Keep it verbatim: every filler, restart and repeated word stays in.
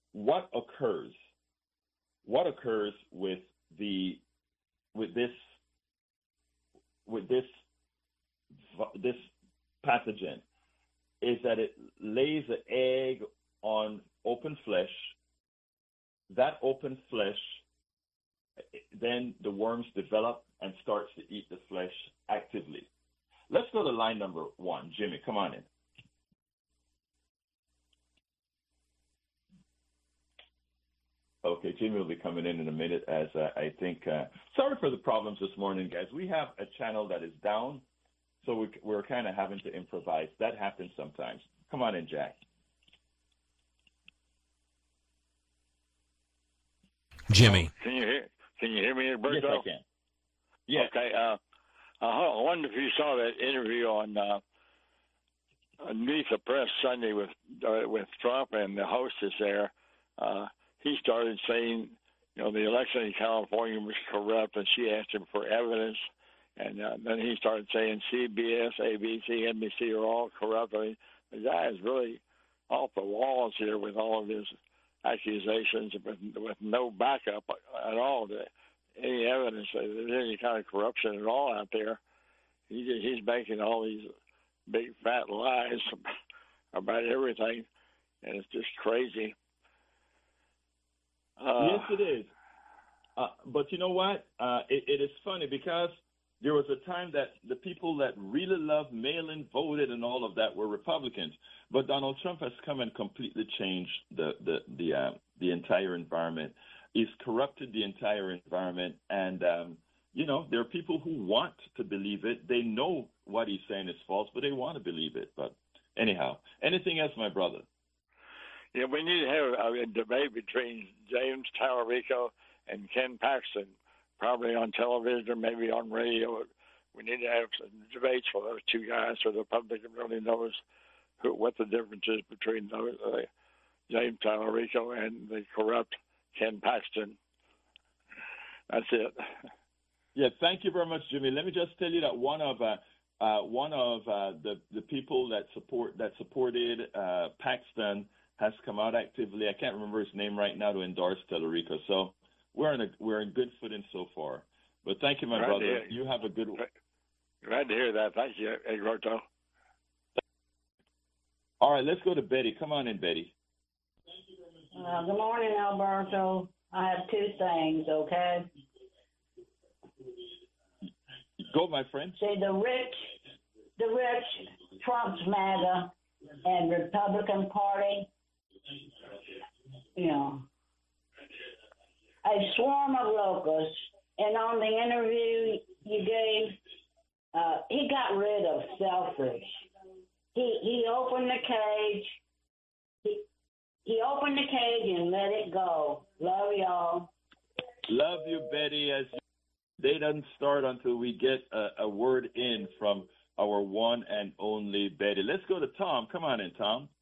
what occurs? What occurs with the with this with this this pathogen is that it lays an egg on open flesh. That open flesh, then the worms develop and starts to eat the flesh actively. Let's go to line number one. Jimmy, come on in. Okay, Jimmy will be coming in in a minute as uh, I think, uh, sorry for the problems this morning, guys. We have a channel that is down, so we, we're kind of having to improvise. That happens sometimes. Come on in, Jack. Jimmy. Can you hear? Can you hear me, Roberto? Yes, I can. Yes. Okay. Uh, I wonder if you saw that interview on uh, Meet the Press Sunday with uh, with Trump and the hostess there. Uh, he started saying, you know, the election in California was corrupt, and she asked him for evidence. And uh, then he started saying C B S, A B C, N B C are all corrupt. I mean, the guy is really off the walls here with all of his accusations with, with no backup at all to any evidence that there's any kind of corruption at all out there. He, he's making all these big fat lies about everything, and it's just crazy. Uh, yes, it is. Uh, but you know what? Uh, it, it is funny because there was a time that the people that really loved mail-in voted and all of that were Republicans. But Donald Trump has come and completely changed the the the, uh, the entire environment. He's corrupted the entire environment, and um, you know there are people who want to believe it. They know what he's saying is false, but they want to believe it. But anyhow, anything else, my brother? Yeah, we need to have a, a debate between James Tallarico and Ken Paxton, probably on television or maybe on radio. We need to have some debates for those two guys so the public really knows who, what the difference is between those, uh, James Tallarico and the corrupt Ken Paxton. That's it. Yeah, thank you very much, Jimmy. Let me just tell you that one of uh, uh, one of uh, the the people that support that supported uh, Paxton has come out actively. I can't remember his name right now to endorse Tallarico. So we're in a we're in good footing so far. But thank you, my Glad brother. You have a good one. Glad to hear that. Thank you, Egberto. All right, let's go to Betty. Come on in, Betty. Uh, good morning, Alberto. I have two things, okay? Go, my friend. See, the rich, the rich, Trump's MAGA, and Republican Party, you know, a swarm of locusts. And on the interview you gave, uh, he got rid of Selfridge. He he opened the cage. He he opened the cage and let it go. Love y'all. Love you, Betty. As they doesn't start until we get a, a word in from our one and only Betty. Let's go to Tom. Come on in, Tom.